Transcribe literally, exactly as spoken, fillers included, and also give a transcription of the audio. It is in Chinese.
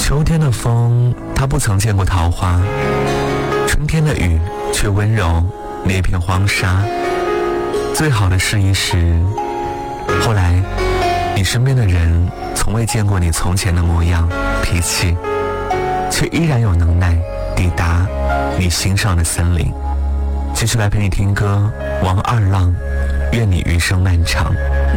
秋天的风，它不曾见过桃花，春天的雨却温柔那片黄沙。最好的事一时，后来你身边的人从未见过你从前的模样脾气，却依然有能耐抵达你心上的森林。继续来陪你听歌，王二浪，愿你余生漫长。